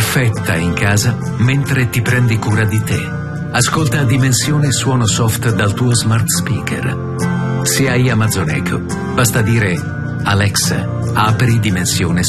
perfetta in casa mentre ti prendi cura di te. Ascolta Dimensione Suono Soft dal tuo smart speaker. Se hai Amazon Echo, basta dire: Alexa, apri Dimensione